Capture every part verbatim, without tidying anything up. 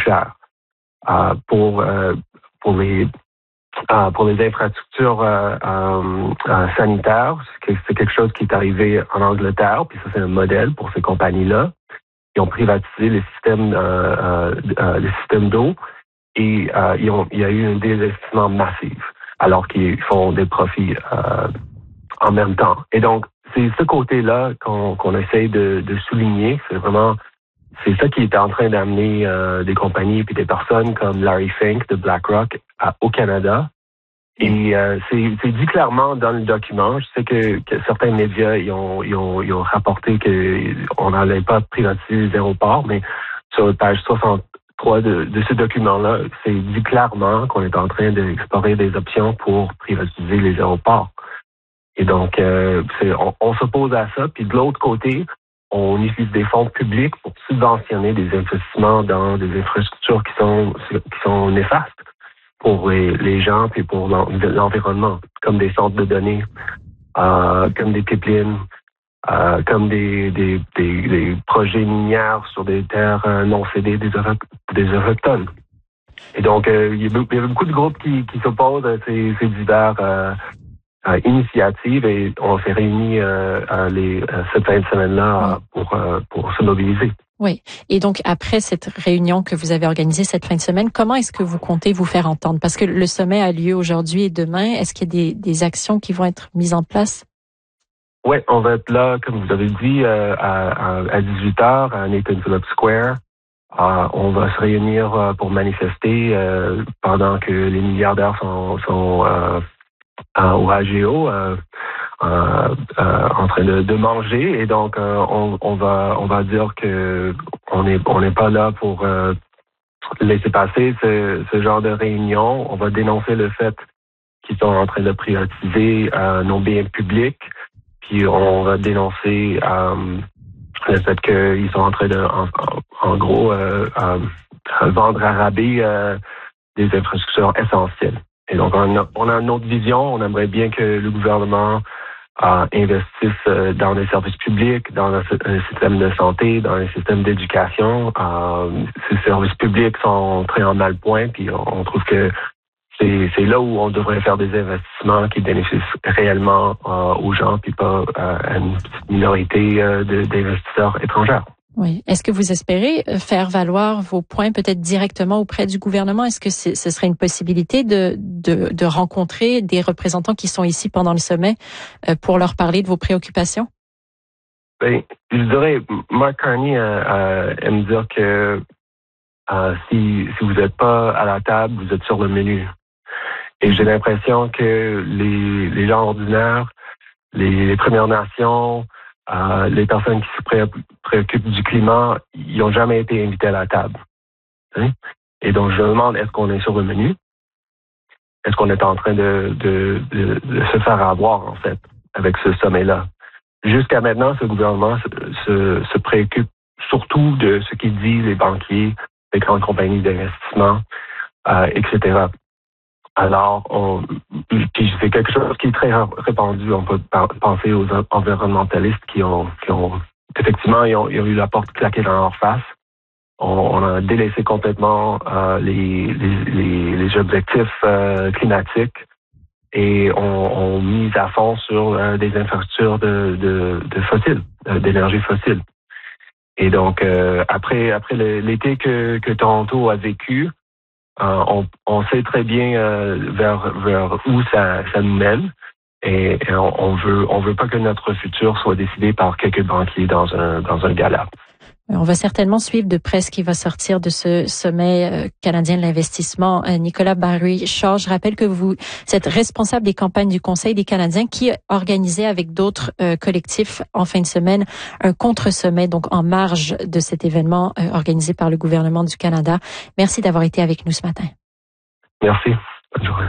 cher. Euh, pour euh, pour les euh, pour les infrastructures euh, euh, euh, sanitaires, c'est quelque chose qui est arrivé en Angleterre, puis ça c'est un modèle pour ces compagnies-là. Ils ont privatisé les systèmes euh, euh, les systèmes d'eau et euh, ils ont, il y a eu un désinvestissement massif alors qu'ils font des profits euh, en même temps. Et donc c'est ce côté-là qu'on, qu'on essaye de, de souligner. C'est vraiment C'est ça qui est en train d'amener euh, des compagnies puis des personnes comme Larry Fink de BlackRock à, au Canada. Et euh, c'est, c'est dit clairement dans le document. Je sais que, que certains médias ils ont, ils ont, ils ont rapporté qu'on n'allait pas privatiser les aéroports, mais sur la page soixante-trois de, de ce document-là, c'est dit clairement qu'on est en train d'explorer des options pour privatiser les aéroports. Et donc, euh, c'est, on, on s'oppose à ça. Puis de l'autre côté, on utilise des fonds publics pour subventionner des investissements dans des infrastructures qui sont qui sont néfastes pour les, les gens et pour l'environnement, comme des centres de données, euh, comme des pipelines, euh, comme des, des, des, des projets minières sur des terres non cédées des, des autochtones. Et donc, euh, il y a beaucoup de groupes qui, qui s'opposent à ces, ces divers euh, Euh, initiative et on s'est réunis euh, euh, les, euh, cette fin de semaine-là oui. pour, euh, pour se mobiliser. Oui. Et donc, après cette réunion que vous avez organisée cette fin de semaine, comment est-ce que vous comptez vous faire entendre? Parce que le sommet a lieu aujourd'hui et demain. Est-ce qu'il y a des, des actions qui vont être mises en place? Oui, on va être là, comme vous avez dit, euh, à, à dix-huit heures à Nathan Phillips Square. Euh, on va se réunir euh, pour manifester euh, pendant que les milliardaires sont, sont euh, Euh, au A G O euh, euh, euh, en train de, de manger et donc euh, on, on va on va dire que on est on n'est pas là pour euh, laisser passer ce, ce genre de réunion. On va dénoncer le fait qu'ils sont en train de privatiser euh, nos biens publics, puis on va dénoncer euh, le fait qu'ils sont en train de en, en gros euh, euh, vendre à rabais euh, des infrastructures essentielles. Et donc, on a, on a une autre vision. On aimerait bien que le gouvernement euh, investisse euh, dans les services publics, dans le, le système de santé, dans le système d'éducation. Euh, ces services publics sont très en mal point, puis on, on trouve que c'est, c'est là où on devrait faire des investissements qui bénéficient réellement euh, aux gens, puis pas euh, à une petite minorité euh, de, d'investisseurs étrangers. Oui. Est-ce que vous espérez faire valoir vos points peut-être directement auprès du gouvernement? Est-ce que c'est, ce serait une possibilité de, de, de rencontrer des représentants qui sont ici pendant le sommet euh, pour leur parler de vos préoccupations? Ben, je dirais, Mark Carney euh, euh, aime dire que euh, si, si vous n'êtes pas à la table, vous êtes sur le menu. Et j'ai l'impression que les, les gens ordinaires, les, les Premières Nations, Euh, les personnes qui se pré- préoccupent du climat, ils n'ont jamais été invités à la table. Hein? Et donc, je me demande, est-ce qu'on est sur le menu? Est-ce qu'on est en train de, de, de, de se faire avoir, en fait, avec ce sommet-là? Jusqu'à maintenant, ce gouvernement se, se, se préoccupe surtout de ce qu'ils disent les banquiers, les grandes compagnies d'investissement, euh, et cetera. Alors, on, c'est quelque chose qui est très répandu. On peut penser aux environnementalistes qui ont, qui ont effectivement, ils ont, ils ont eu la porte claquée dans leur face. On, on a délaissé complètement euh, les, les, les, les objectifs euh, climatiques et on, on mise à fond sur euh, des infrastructures de, de, de fossiles, d'énergie fossile. Et donc, euh, après, après le, l'été que, que Toronto a vécu, Euh, on, on sait très bien euh, vers, vers où ça, ça nous mène et, et on, on veut on veut pas que notre futur soit décidé par quelques banquiers dans un dans un gala. On va certainement suivre de près ce qui va sortir de ce sommet canadien de l'investissement. Nicolas Barry-Shaw, je rappelle que vous êtes responsable des campagnes du Conseil des Canadiens qui organisait avec d'autres euh, collectifs en fin de semaine un contre-sommet, donc en marge de cet événement euh, organisé par le gouvernement du Canada. Merci d'avoir été avec nous ce matin. Merci. Bonne journée.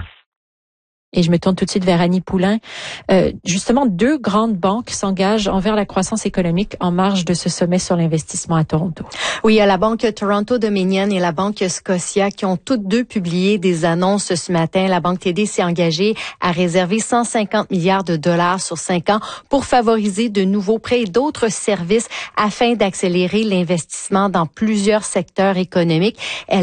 Et je me tourne tout de suite vers Annie Poulain. Euh, justement, deux grandes banques s'engagent envers la croissance économique en marge de ce sommet sur l'investissement à Toronto. Oui, il y a la banque Toronto Dominion et la banque Scotia qui ont toutes deux publié des annonces ce matin. La banque T D s'est engagée à réserver cent cinquante milliards de dollars sur cinq ans pour favoriser de nouveaux prêts et d'autres services afin d'accélérer l'investissement dans plusieurs secteurs économiques. Elle